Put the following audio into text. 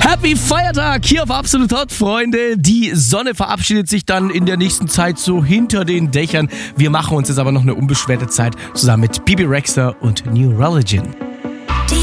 Happy Feiertag hier auf Absolut Hot, Freunde. Die Sonne verabschiedet sich dann in der nächsten Zeit so hinter den Dächern. Wir machen uns jetzt aber noch eine unbeschwerte Zeit zusammen mit Bebe Rexha und New Religion.